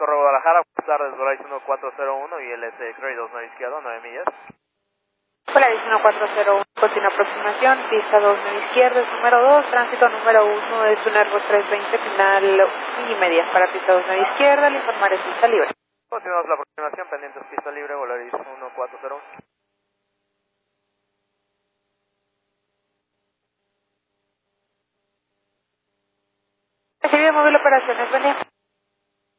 Torre Guadalajara, buenas tardes, Volaris 1401 y LS X-Ray 29 izquierda, 9 millas. Volaris 1401, continua aproximación, pista 29 izquierda, es número 2, tránsito número 1 es un Airbus 320, final 1,5 para pista 29 izquierda, le informaré pista libre. Continuamos la aproximación, pendientes pista libre, Volaris 1401. Recibe móvil operaciones, venía.